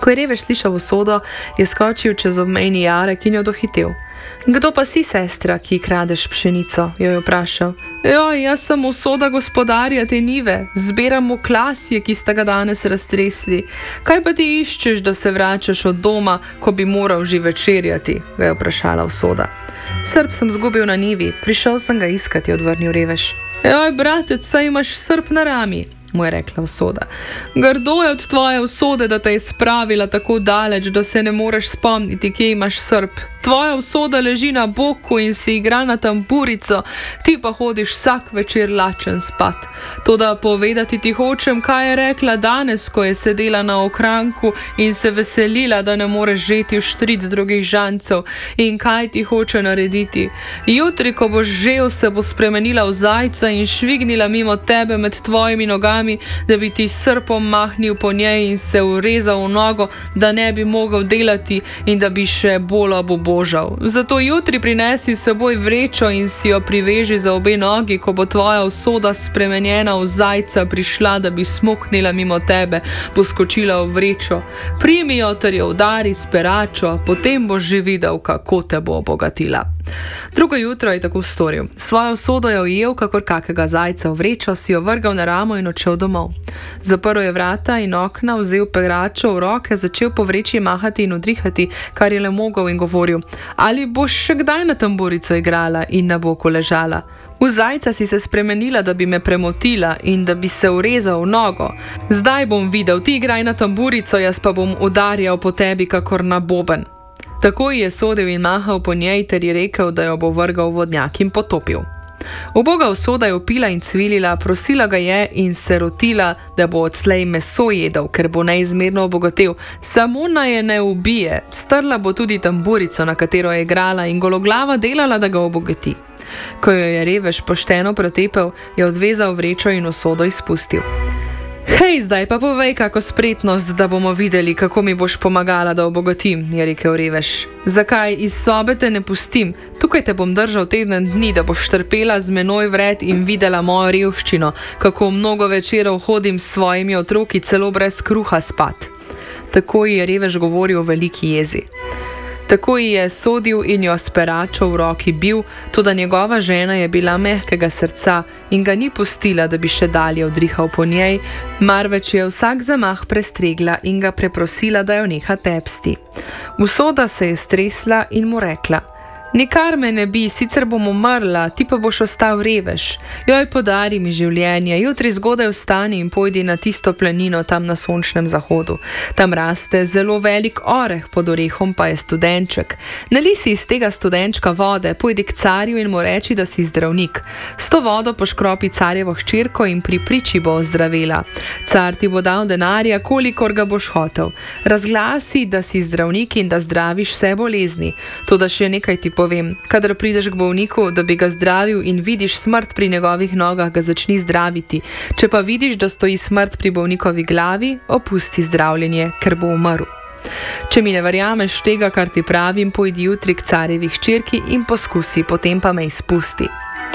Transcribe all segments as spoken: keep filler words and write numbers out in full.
Ko je Revež slišal usodo, je skočil čez obmejni jarek in jo dohitel. Kdo pa si, sestra, ki kradeš pšenico? Jo je vprašal. Joj, jaz sem usoda gospodarja te njive, zberam oklasje, ki sta ga danes raztresli. Kaj pa ti iščeš, da se vračaš od doma, ko bi moral že večerjati? Ga je vprašala usoda. Srp sem zgubil na njivi, prišel sem ga iskati, je odvrnil Revež. Joj, bratec, saj imaš srp na rami, mu je rekla usoda. Grdo je od tvoje usode, da te je spravila tako daleč, da se ne moreš spomniti, kje imaš srp. Tvoja usoda leži na boku in si igra na tamburico, ti pa hodiš vsak večer lačen spat. Toda povedati ti hočem, kaj je rekla danes, ko je sedela na okranku in se veselila, da ne moreš žeti v štric drugih žancev, in kaj ti hoče narediti. Jutri, ko boš žel, se bo spremenila v zajca in švignila mimo tebe med tvojimi nogami, da bi ti srpom mahnil po njej in se urezal v nogo, da ne bi mogel delati in da bi še bolj obobožal. Zato jutri prinesi s seboj vrečo in si jo priveži za obe nogi, ko bo tvoja usoda spremenjena v zajca prišla, da bi smuknila mimo tebe, poskočila v vrečo. Primi jo ter jo udari s peračo, potem boš že videl, kako te bo obogatila. Drugo jutro je tako storil. Svojo usodo je ujel, kakor kakega zajca v vrečo, si jo vrgal na ramo in odšel domov. Zaprl je vrata in okna, vzel peračo v roke, začel po vreči mahati in udrihati, kar je le mogel, in govoril: ali boš še kdaj na tamburico igrala in na boku ležala? V zajca si se spremenila, da bi me premotila in da bi se urezal v nogo. Zdaj bom videl, ti igraj na tamburico, jaz pa bom udarjal po tebi, kakor na boben. Takoj je sodil in mahal po njej, ter je rekel, da jo bo vrgal v vodnjak in potopil. Uboga usoda je vpila in cvilila, prosila ga je in se rotila, da bo odslej meso jedel, ker bo neizmerno obogatel. Samo naj je ne ubije, strla bo tudi tamburico, na katero je igrala, in gologlava delala, da ga obogati. Ko jo je Revež pošteno pretepel, je odvezal vrečo in usodo izpustil. Hej, zdaj pa povej kako spretnost, da bomo videli, kako mi boš pomagala, da obogatim, je rekel Revež. Zakaj iz sobe te ne pustim? Tukaj te bom držal teden dni, da boš trpela z menoj vred in videla mojo revščino, kako mnogo večerov hodim s svojimi otroki celo brez kruha spat. Tako je Revež govoril v veliki jezi. Tako ji je sodil in jo s peračo v roki bil, toda njegova žena je bila mehkega srca in ga ni pustila, da bi še dalje odrihal po njej, marveč je vsak zamah prestregla in ga preprosila, da jo neha tepsti. Usoda se je stresla in mu rekla: nikar me ne bi, sicer bom umrla, ti pa boš ostal Revež. Joj, podari mi življenje, jutri zgodaj vstani in pojdi na tisto planino tam na sončnem zahodu. Tam raste zelo velik oreh, pod orehom pa je studenček. Nali si iz tega studenčka vode, pojdi k carju in mu reči, da si zdravnik. S to vodo poškropi carjevo hčerko in pri priči bo ozdravela. Car ti bo dal denarja, kolikor ga boš hotel. Razglasi, da si zdravnik in da zdraviš vse bolezni. Toda še nekaj ti povem, kadar prideš k bolniku, da bi ga zdravil in vidiš smrt pri njegovih nogah, ga začni zdraviti. Če pa vidiš, da stoji smrt pri bolnikovi glavi, opusti zdravljenje, ker bo umrl. Če mi ne verjameš tega, kar ti pravim, pojdi jutri k carjevi hčerki in poskusi, potem pa me izpusti.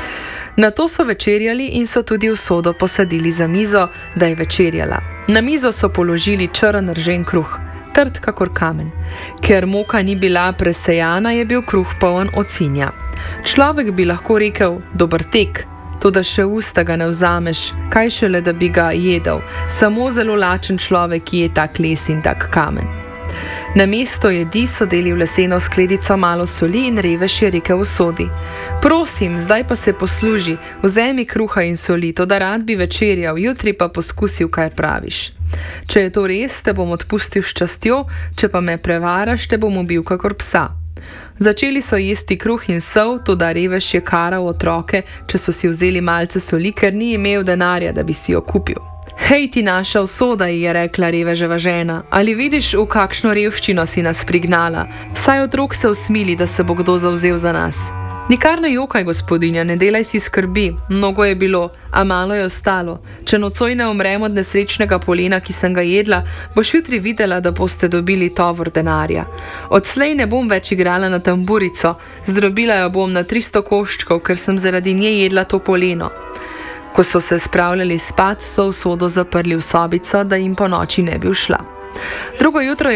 Nato so večerjali in so tudi usodo posadili za mizo, da je večerjala. Na mizo so položili črn ržen kruh, trd kakor kamen. Ker moka ni bila presejana, je bil kruh poln ocinja. Človek bi lahko rekel: dober tek, toda še usta ga ne vzameš, kaj šele, da bi ga jedel. Samo zelo lačen človek je tak les in tak kamen. Na mesto jedi so deli v leseno skledico malo soli in Revež je rekel usodi: prosim, zdaj pa se posluži, vzemi kruha in soli, toda rad bi večerjal, jutri pa poskusil, kaj praviš. Če je to res, te bom odpustil s častjo, če pa me prevaraš, te bom ubil kakor psa. Začeli so jesti kruh in sol, toda Revež je karal otroke, če so si vzeli malce soli, ker ni imel denarja, da bi si jo kupil. Hej, ti naša usoda, je rekla Reveževa žena, ali vidiš, v kakšno revščino si nas prignala? Vsaj otrok se usmili, da se bo kdo zavzel za nas. Nikar ne jokaj, gospodinja, ne delaj si skrbi, mnogo je bilo, a malo je ostalo. Če nocoj ne umrem od nesrečnega polena, ki sem ga jedla, boš jutri videla, da boste dobili tovor denarja. Odslej ne bom več igrala na tamburico, zdrobila jo bom na tristo koščkov, ker sem zaradi nje jedla to poleno. Ko so se spravljali spat, so usodo zaprli v sobico, da jim po noči ne bi ušla. Drugo jutro je